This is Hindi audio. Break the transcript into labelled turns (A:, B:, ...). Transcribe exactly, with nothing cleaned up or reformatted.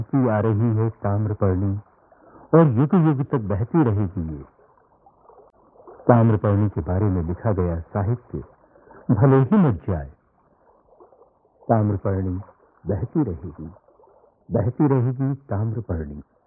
A: बहती आ रही है ताम्रपर्णी और युग युग तक बहती रहेगी ये। ताम्रपर्णी के बारे में लिखा गया साहित्य भले ही मिट जाए, ताम्रपर्णी बहती रहेगी, बहती रहेगी ताम्रपर्णी।